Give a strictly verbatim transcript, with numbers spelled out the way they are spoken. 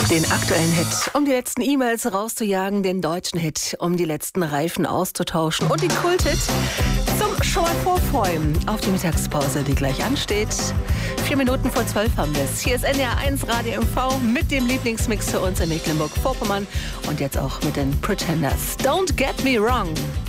Den aktuellen Hit, um die letzten E-Mails rauszujagen, den deutschen Hit, um die letzten Reifen auszutauschen und den Kulthit zum schon mal vorfreuen auf die Mittagspause, die gleich ansteht. Vier Minuten vor zwölf haben wir es. Hier ist N D R eins Radio M V mit dem Lieblingsmix für uns in Mecklenburg-Vorpommern und jetzt auch mit den Pretenders. Don't get me wrong.